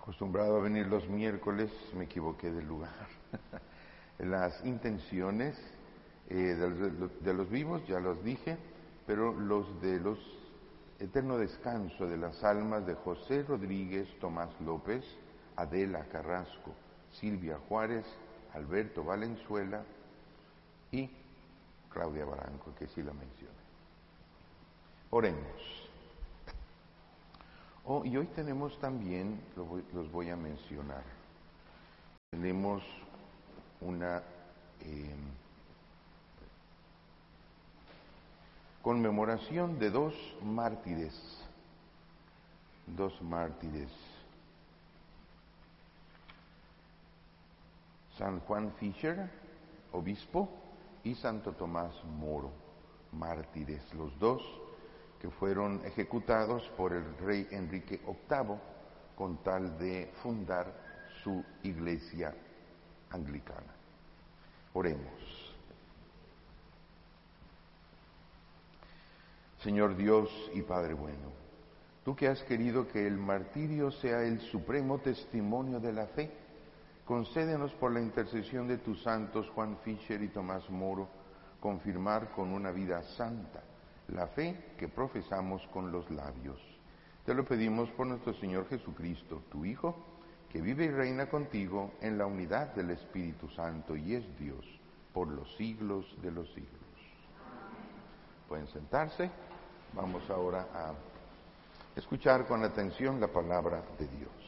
Acostumbrado a venir los miércoles, me equivoqué del lugar. Las intenciones de los vivos, ya los dije, pero los de los eterno descanso de las almas de José Rodríguez, Tomás López, Adela Carrasco, Silvia Juárez, Alberto Valenzuela y Claudia Barranco, que sí la mencioné. Oremos. Y hoy tenemos también, los voy a mencionar, tenemos una conmemoración de dos mártires, San Juan Fisher, obispo, y Santo Tomás Moro, mártires, los dos que fueron ejecutados por el rey Enrique VIII con tal de fundar su iglesia anglicana. Oremos. Señor Dios y Padre bueno, tú que has querido que el martirio sea el supremo testimonio de la fe, concédenos por la intercesión de tus santos Juan Fisher y Tomás Moro, confirmar con una vida santa la fe que profesamos con los labios. Te lo pedimos por nuestro Señor Jesucristo, tu Hijo, que vive y reina contigo en la unidad del Espíritu Santo y es Dios por los siglos de los siglos. Amén. Pueden sentarse. Vamos ahora a escuchar con atención la palabra de Dios.